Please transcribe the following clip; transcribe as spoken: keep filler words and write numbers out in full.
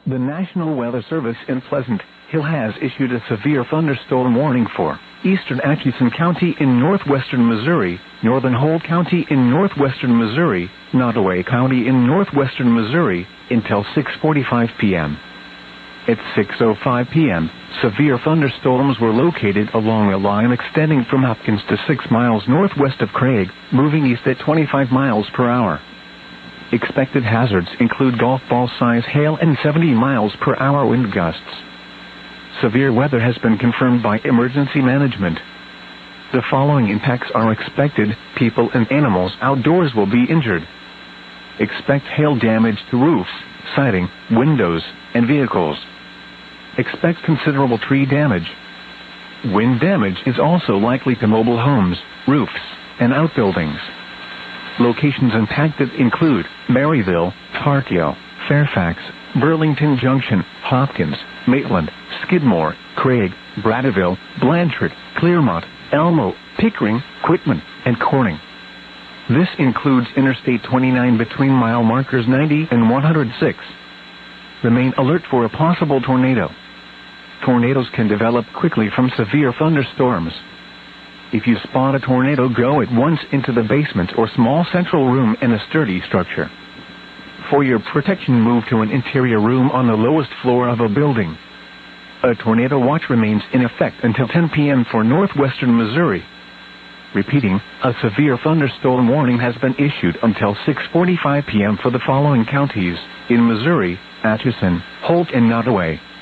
The National Weather Service in Pleasant Hill has issued a severe thunderstorm warning for eastern Atchison County in northwestern Missouri, northern Holt County in northwestern Missouri, Nottoway County in northwestern Missouri, until six forty-five p m At six oh five p m, severe thunderstorms were located along a line extending from Hopkins to six miles northwest of Craig, moving east at twenty-five miles per hour. Expected hazards include golf ball-size hail and seventy miles per hour wind gusts. Severe weather has been confirmed by emergency management. The following impacts are expected: people and animals outdoors will be injured. Expect hail damage to roofs, siding, windows, and vehicles. Expect considerable tree damage. Wind damage is also likely to mobile homes, roofs, and outbuildings. Locations impacted include Maryville, Tarkio, Fairfax, Burlington Junction, Hopkins, Maitland, Skidmore, Craig, Bradaville, Blanchard, Clearmont, Elmo, Pickering, Quitman, and Corning. This includes Interstate twenty-nine between mile markers ninety and one hundred six. Remain alert for a possible tornado. Tornadoes can develop quickly from severe thunderstorms. If you spot a tornado, go at once into the basement or small central room in a sturdy structure. For your protection, move to an interior room on the lowest floor of a building. A tornado watch remains in effect until ten p m for northwestern Missouri. Repeating, a severe thunderstorm warning has been issued until six forty-five p m for the following counties in Missouri: Atchison, Holt, and Nottoway.